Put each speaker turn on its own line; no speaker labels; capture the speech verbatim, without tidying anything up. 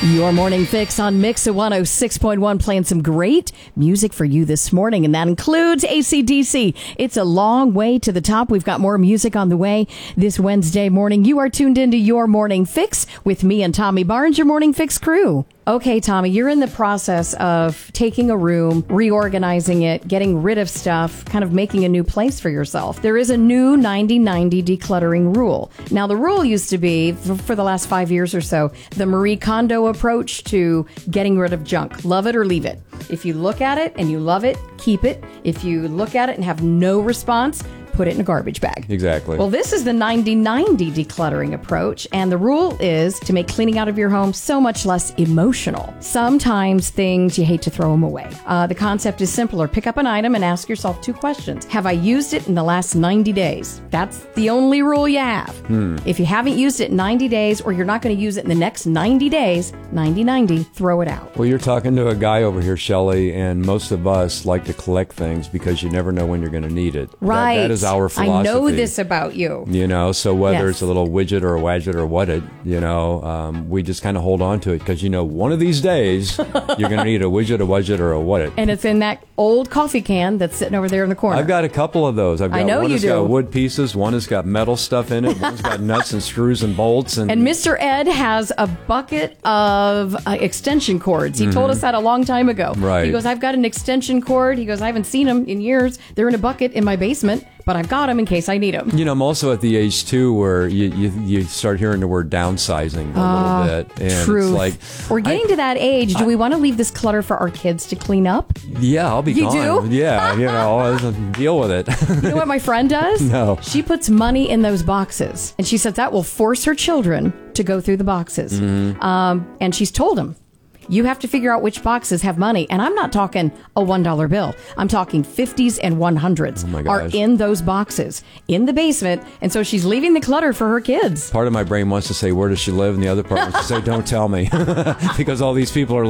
Your morning fix on Mix one oh six point one, playing some great music for you this morning, and that includes A C D C. It's a long way to the top. We've got more music on the way this Wednesday morning. You are tuned into Your Morning Fix with me and Tommy Barnes, your Morning Fix crew. Okay, Tommy, you're in the process of taking a room, reorganizing it, getting rid of stuff, kind of making a new place for yourself. There is a new ninety ninety decluttering rule. Now, the rule used to be, for the last five years or so, the Marie Kondo approach to getting rid of junk. Love it or leave it. If you look at it and you love it, keep it. If you look at it and have no response, put it in a garbage bag.
Exactly.
Well, this is the ninety ninety decluttering approach, and the rule is to make cleaning out of your home so much less emotional. Sometimes things, you hate to throw them away. Uh, the concept is simpler. Pick up an item and ask yourself two questions. Have I used it in the last ninety days? That's the only rule you have.
Hmm.
If you haven't used it in ninety days, or you're not going to use it in the next ninety days, ninety ninety, throw it out.
Well, you're talking to a guy over here, Shelley, and most of us like to collect things because you never know when you're going to need it.
Right.
That, that is our philosophy.
I know this about you.
You know, so whether
Yes.
it's a little widget or a wadget or what it, you know, um, we just kind of hold on to it because, you know, one of these days you're going to need a widget, a wadget, or a what it.
And it's in that old coffee can that's sitting over there in the corner.
I've got a couple of those. I've got
I know
one
you
that's
do.
got wood pieces, one has got metal stuff in it, one's got nuts and screws and bolts. And,
And Mister Ed has a bucket of uh, extension cords. He told us that a long time ago.
Right.
He goes, I've got an extension cord. He goes, I haven't seen them in years. They're in a bucket in my basement, but I've got them in case I need them.
You know, I'm also at the age, too, where you, you, you start hearing the word downsizing a
Uh,
little bit. And
Truth.
it's like,
We're getting
I-
to that age. Do we want to leave this clutter for our kids to clean up?
yeah, I'll be
You
gone.
do?
Yeah, you know, I'll deal with it.
You know what my friend does?
No.
She puts money in those boxes. And she says that will force her children to go through the boxes.
Mm-hmm.
Um, and she's told them, you have to figure out which boxes have money. And I'm not talking a one dollar bill. I'm talking fifties and one hundreds
Oh my
are
gosh.
in those boxes in the basement. And so she's leaving the clutter for her kids.
Part of my brain wants to say, where does she live? And the other part wants to say, don't tell me. Because all these people are